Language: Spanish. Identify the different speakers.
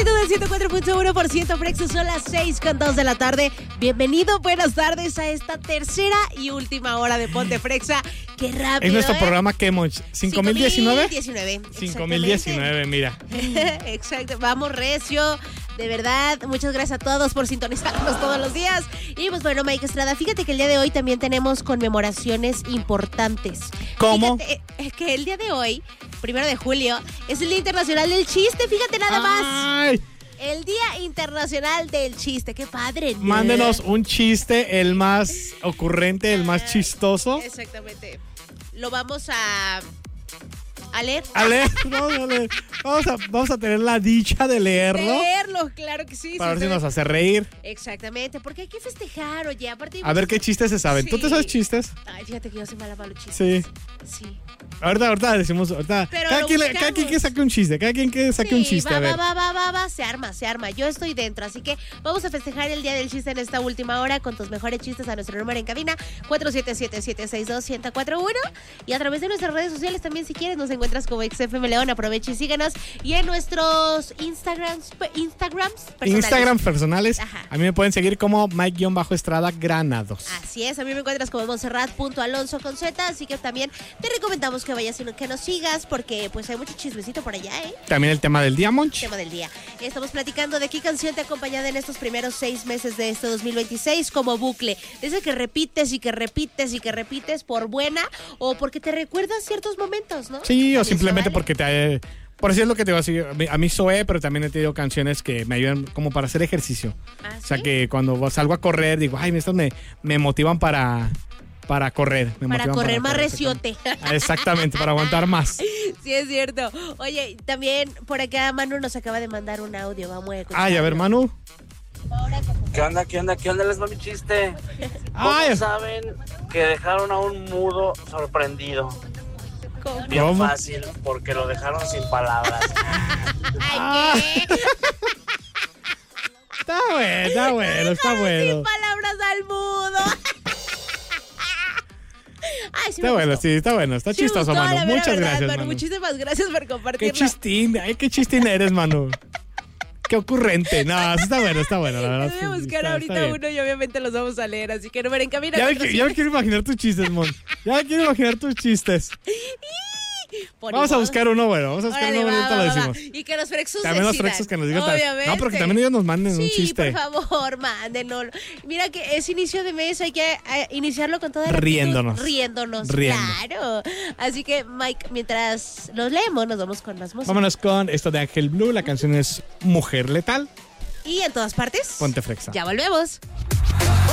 Speaker 1: del 104.1% Frexa, son las 6:02 de la tarde. Bienvenido, buenas tardes a esta tercera y última hora de Ponte Frexa. Qué rápido.
Speaker 2: Es nuestro programa que hemos. ¿5019?
Speaker 1: 19.
Speaker 2: 5019, mira.
Speaker 1: Exacto, vamos recio. De verdad, muchas gracias a todos por sintonizarnos todos los días. Y pues bueno, Mike Estrada, fíjate que el día de hoy también tenemos conmemoraciones importantes.
Speaker 2: ¿Cómo?
Speaker 1: Fíjate que el día de hoy, 1 de julio, es el Día Internacional del Chiste, fíjate nada más.
Speaker 2: Ay.
Speaker 1: El Día Internacional del Chiste, qué padre, ¿no?
Speaker 2: Mándenos un chiste, el más ocurrente, el más chistoso.
Speaker 1: Exactamente. Lo vamos a leer.
Speaker 2: Vamos a tener la dicha de leerlo.
Speaker 1: Leerlo, claro que sí.
Speaker 2: Para ver si nos hace reír.
Speaker 1: Exactamente, porque hay que festejar, oye, aparte...
Speaker 2: A ver qué chistes se saben.
Speaker 1: Sí.
Speaker 2: ¿Tú te sabes chistes?
Speaker 1: Ay, fíjate que yo soy mala para los chistes.
Speaker 2: Sí.
Speaker 1: Sí.
Speaker 2: Ahorita decimos,
Speaker 1: Pero
Speaker 2: cada
Speaker 1: lo
Speaker 2: quien
Speaker 1: buscamos.
Speaker 2: que saque un chiste, un chiste, a ver.
Speaker 1: Va, se arma. Yo estoy dentro, así que vamos a festejar el Día del Chiste en esta última hora con tus mejores chistes a nuestro número en cabina, 477-762-1041. Y a través de nuestras redes sociales también, si quieres, nos encuentras como XFM León. Aprovecha y síguenos. Y en nuestros Instagrams personales.
Speaker 2: Instagram personales.
Speaker 1: Ajá.
Speaker 2: A mí me pueden seguir como Mike-Estrada Granados.
Speaker 1: Así es, a mí me encuentras como Montserrat.alonso con Z, así que también te recomendamos que vayas y que nos sigas porque pues hay mucho chismecito por allá, ¿eh?
Speaker 2: También el tema del día, Monch.
Speaker 1: Tema del día. Estamos platicando de qué canción te ha acompañado en estos primeros 6 meses de este 2026 como bucle. Desde que repites y que repites y que repites por buena o porque te recuerdas ciertos momentos, ¿no?
Speaker 2: Sí, o
Speaker 1: También
Speaker 2: simplemente
Speaker 1: se vale.
Speaker 2: porque te... Por así es lo que te voy a decir. A mí Zoé, pero también he tenido canciones que me ayudan como para hacer ejercicio.
Speaker 1: ¿Ah,
Speaker 2: O sea,
Speaker 1: sí?
Speaker 2: que cuando salgo a correr, digo, ay, estas me motivan para correr.
Speaker 1: Para correr más reciote.
Speaker 2: Exactamente, para aguantar más.
Speaker 1: Sí, es cierto. Oye, también por acá Manu nos acaba de mandar un audio. Vamos a escucharlo.
Speaker 2: Ay, a ver, Manu.
Speaker 3: ¿Qué onda? Les va mi chiste. ¿Cómo
Speaker 2: Ay.
Speaker 3: saben que dejaron a un mudo sorprendido?
Speaker 1: ¿Cómo?
Speaker 3: Bien
Speaker 2: ¿Cómo?
Speaker 3: fácil, porque lo dejaron sin palabras.
Speaker 1: Ay, ¿qué?
Speaker 2: Está bueno.
Speaker 1: Sin palabras al mudo. Ay, sí,
Speaker 2: Está bueno, sí, está bueno. Está
Speaker 1: Sí,
Speaker 2: chistoso,
Speaker 1: gustó,
Speaker 2: Manu.
Speaker 1: la mera
Speaker 2: Muchas
Speaker 1: verdad,
Speaker 2: gracias,
Speaker 1: Manu.
Speaker 2: Manu.
Speaker 1: Muchísimas gracias por compartirlo.
Speaker 2: Qué chistín, ay, qué chistín eres, Manu. Qué ocurrente. No, sí está bueno, la verdad.
Speaker 1: Voy a buscar
Speaker 2: está
Speaker 1: ahorita
Speaker 2: bien.
Speaker 1: uno y obviamente los vamos a leer, así que número en cabina.
Speaker 2: Ya me quiero imaginar tus chistes, Mon. Ya me quiero imaginar tus chistes. Vamos a buscar uno bueno. Vamos a buscar
Speaker 1: Órale,
Speaker 2: uno bueno, ahorita lo decimos.
Speaker 1: Y que los frexos
Speaker 2: También los
Speaker 1: decidan.
Speaker 2: frexos que nos digan.
Speaker 1: Obviamente.
Speaker 2: No, porque también ellos nos manden un
Speaker 1: Sí,
Speaker 2: chiste.
Speaker 1: por favor, mándenlo. Mira que es inicio de mes, hay que iniciarlo con toda la actitud.
Speaker 2: Riéndonos.
Speaker 1: Claro. Así que, Mike, mientras los leemos, nos vamos con más música.
Speaker 2: Vámonos con esto de Ángel Blue. La canción es Mujer Letal.
Speaker 1: Y en todas partes.
Speaker 2: Ponte Frexa.
Speaker 1: Ya volvemos.